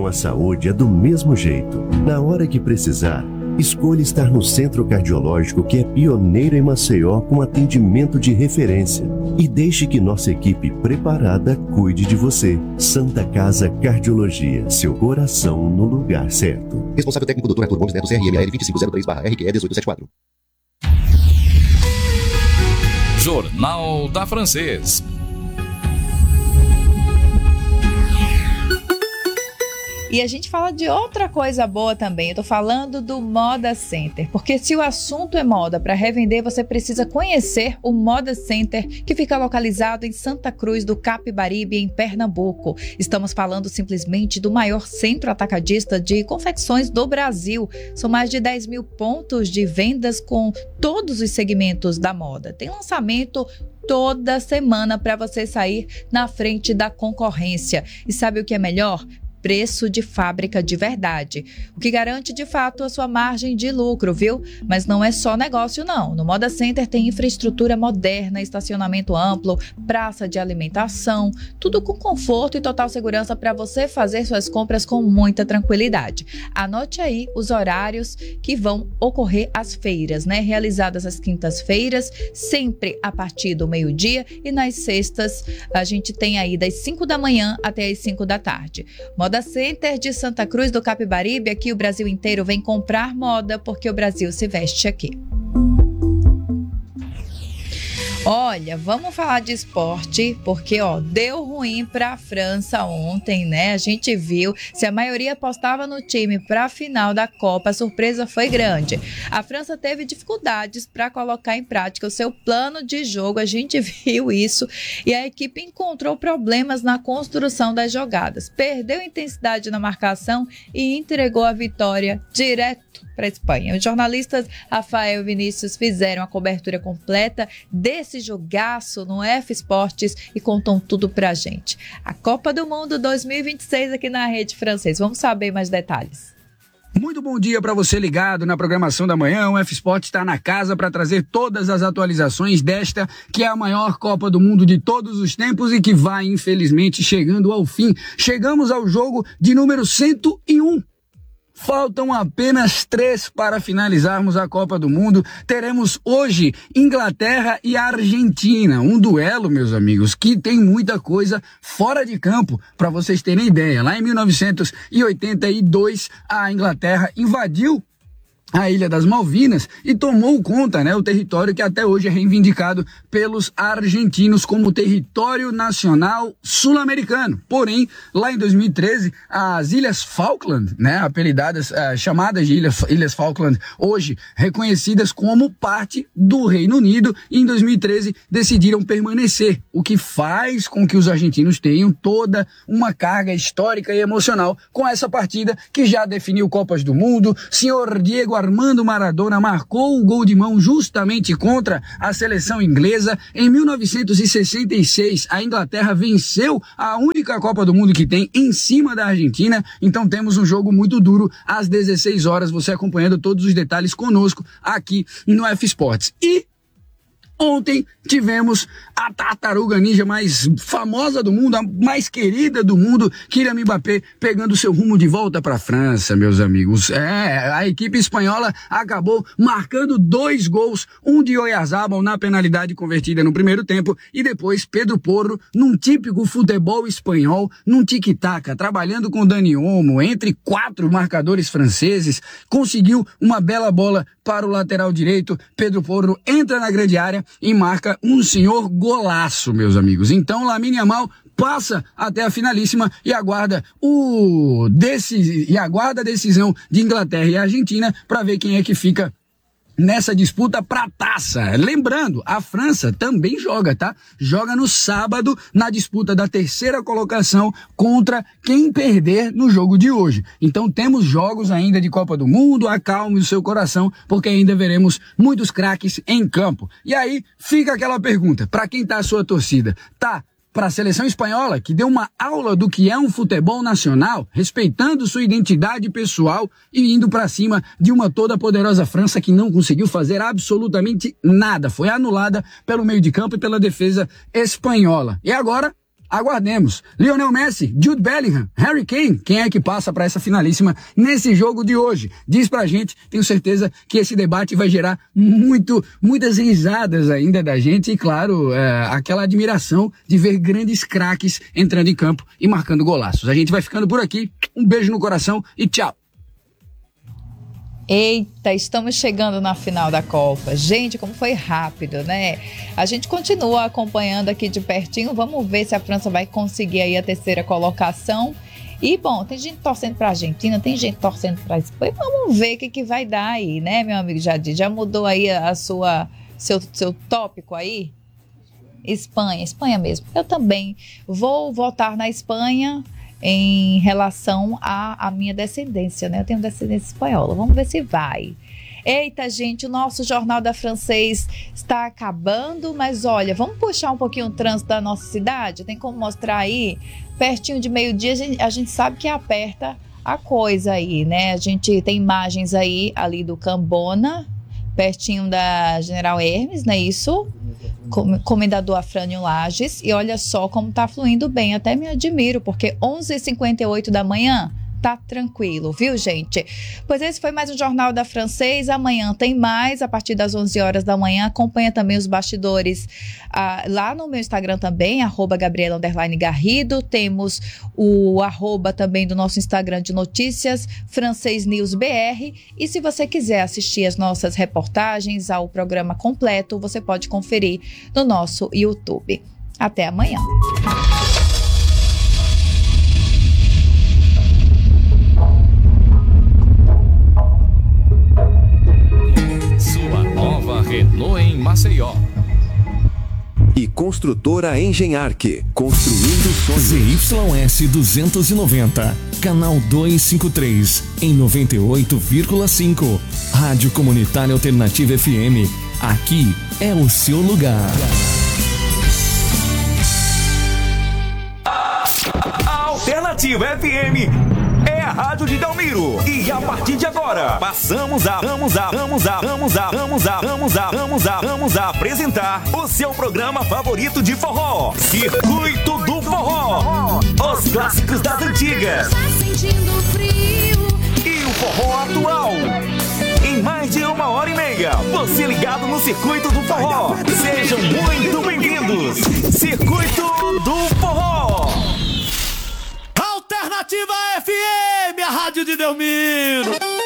a saúde é do mesmo jeito. Na hora que precisar, escolha estar no Centro Cardiológico, que é pioneiro em Maceió com atendimento de referência. E deixe que nossa equipe preparada cuide de você. Santa Casa Cardiologia, seu coração no lugar certo. Responsável técnico Dr. Arthur Gomes Neto, CRMAL 2503/RQE 1874. Jornal da Francês. E a gente fala de outra coisa boa também. Eu tô falando do Moda Center, porque se o assunto é moda para revender, você precisa conhecer o Moda Center, que fica localizado em Santa Cruz do Capibaribe, em Pernambuco. Estamos falando simplesmente do maior centro atacadista de confecções do Brasil. São mais de 10 mil pontos de vendas com todos os segmentos da moda. Tem lançamento toda semana para você sair na frente da concorrência. E sabe o que é melhor? Preço de fábrica de verdade, o que garante de fato a sua margem de lucro, viu? Mas não é só negócio não. No Moda Center tem infraestrutura moderna, estacionamento amplo, praça de alimentação, tudo com conforto e total segurança para você fazer suas compras com muita tranquilidade. Anote aí os horários que vão ocorrer as feiras, né? Realizadas às quintas-feiras, sempre a partir do meio-dia, e nas sextas a gente tem aí das 5 da manhã até as 5 da tarde. Moda Center de Santa Cruz do Capibaribe, aqui o Brasil inteiro vem comprar moda, porque o Brasil se veste aqui. Olha, vamos falar de esporte, porque deu ruim para a França ontem, né? A gente viu, se a maioria apostava no time para a final da Copa, a surpresa foi grande. A França teve dificuldades para colocar em prática o seu plano de jogo, a gente viu isso, e a equipe encontrou problemas na construção das jogadas. Perdeu intensidade na marcação e entregou a vitória direto para a Espanha. Os jornalistas Rafael e Vinícius fizeram a cobertura completa desse jogaço no F Esportes e contam tudo pra gente. A Copa do Mundo 2026 aqui na Rede Francês. Vamos saber mais detalhes. Muito bom dia para você ligado na programação da manhã. O F Sport está na casa para trazer todas as atualizações desta, que é a maior Copa do Mundo de todos os tempos e que vai, infelizmente, chegando ao fim. Chegamos ao jogo de número 101. Faltam apenas 3 para finalizarmos a Copa do Mundo. Teremos hoje Inglaterra e Argentina. Um duelo, meus amigos, que tem muita coisa fora de campo, para vocês terem ideia. Lá em 1982, a Inglaterra invadiu a Ilha das Malvinas e tomou conta, o território que até hoje é reivindicado pelos argentinos como território nacional sul-americano. Porém, lá em 2013, as Ilhas Falkland, apelidadas, chamadas de Ilhas Falkland, hoje reconhecidas como parte do Reino Unido, em 2013 decidiram permanecer, o que faz com que os argentinos tenham toda uma carga histórica e emocional com essa partida que já definiu Copas do Mundo. Senhor Diego Armando Maradona marcou o gol de mão justamente contra a seleção inglesa. Em 1966, a Inglaterra venceu a única Copa do Mundo que tem em cima da Argentina. Então temos um jogo muito duro às 16 horas, você acompanhando todos os detalhes conosco aqui no F Sports. E ontem tivemos a tartaruga ninja mais famosa do mundo, a mais querida do mundo, Kylian Mbappé, pegando seu rumo de volta para a França, meus amigos. A equipe espanhola acabou marcando 2 gols, um de Oyarzabal na penalidade convertida no primeiro tempo e depois Pedro Porro, num típico futebol espanhol, num tic-tac, trabalhando com Dani Olmo, entre 4 marcadores franceses, conseguiu uma bela bola para o lateral direito. Pedro Porro entra na grande área e marca um senhor golaço, meus amigos. Então, Lamine Yamal passa até a finalíssima e aguarda a decisão de Inglaterra e Argentina para ver quem é que fica nessa disputa pra taça. Lembrando, a França também joga, tá? Joga no sábado na disputa da 3ª colocação contra quem perder no jogo de hoje. Então temos jogos ainda de Copa do Mundo, acalme o seu coração, porque ainda veremos muitos craques em campo. E aí fica aquela pergunta, pra quem tá a sua torcida? Tá para a seleção espanhola, que deu uma aula do que é um futebol nacional, respeitando sua identidade pessoal e indo para cima de uma toda poderosa França que não conseguiu fazer absolutamente nada. Foi anulada pelo meio de campo e pela defesa espanhola. E agora Aguardemos. Lionel Messi, Jude Bellingham, Harry Kane, quem é que passa para essa finalíssima nesse jogo de hoje? Diz pra gente, tenho certeza que esse debate vai gerar muitas risadas ainda da gente e, claro, aquela admiração de ver grandes craques entrando em campo e marcando golaços. A gente vai ficando por aqui, um beijo no coração e tchau! Eita, estamos chegando na final da Copa. Gente, como foi rápido, né? A gente continua acompanhando aqui de pertinho. Vamos ver se a França vai conseguir aí a terceira colocação. E, bom, tem gente torcendo para a Argentina, tem gente torcendo para a Espanha. Vamos ver o que vai dar aí, né, meu amigo Jadir? Já mudou aí seu tópico aí? Espanha mesmo. Eu também vou votar na Espanha em relação à minha descendência, né? Eu tenho descendência espanhola. Vamos ver se vai. Eita, gente, o nosso Jornal da Francês está acabando, mas olha, vamos puxar um pouquinho o trânsito da nossa cidade? Tem como mostrar aí? Pertinho de meio-dia, a gente sabe que aperta a coisa aí, né? A gente tem imagens aí ali do Cambona, pertinho da General Hermes, não é isso? Comendador Afrânio Lages, e olha só como tá fluindo bem, até me admiro, porque 11h58 da manhã tá tranquilo, viu, gente? Pois esse foi mais um Jornal da Francês. Amanhã tem mais, a partir das 11 horas da manhã. Acompanha também os bastidores lá no meu Instagram também, @Gabriela_Garrido. Temos o @ também do nosso Instagram de notícias, Francês News BR. E se você quiser assistir as nossas reportagens, ao programa completo, você pode conferir no nosso YouTube. Até amanhã. Renault em Maceió. E Construtora Engenharque, construindo sonhos. ZYS 290, canal 253, em 98,5. Rádio Comunitária Alternativa FM. Aqui é o seu lugar. Alternativa FM é a rádio de Delmiro. E a partir de agora, passamos a apresentar o seu programa favorito de forró, Circuito do Forró. Os clássicos das antigas e o forró atual. Em mais de 1h30, você ligado no Circuito do Forró. Sejam muito bem-vindos. Circuito do Forró. Alternativa FM, a rádio de Delmiro.